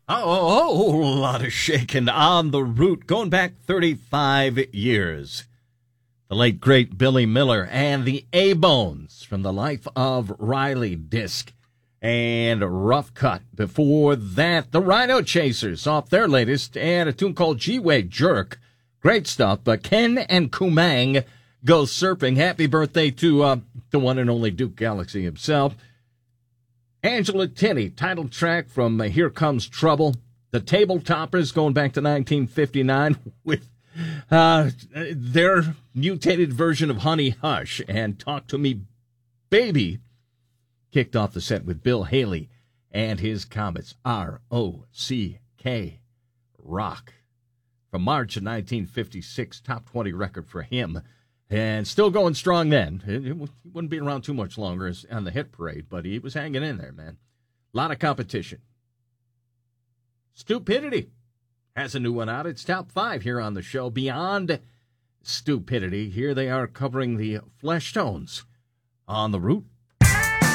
A whole lot of shaking on the route, going back 35 years. The late, great Billy Miller and the A-Bones from the Life of Riley disc. And Rough Cut. Before that, the Rhino Chasers off their latest, and a tune called G-Way Jerk. Great stuff. But Ken and Kumang go surfing. Happy birthday to the one and only Duke Galaxy himself. Angela Tinney, title track from Here Comes Trouble. The Table Toppers going back to 1959 with their mutated version of Honey Hush, and Talk to Me Baby kicked off the set with Bill Haley and his Comets. R-O-C-K, Rock. From March of 1956, top 20 record for him. And still going strong then. It wouldn't be around too much longer on the hit parade, but he was hanging in there, man. A lot of competition. Stupidity has a new one out. It's top 5 here on the show. Beyond Stupidity, here they are covering the Fleshtones on the route.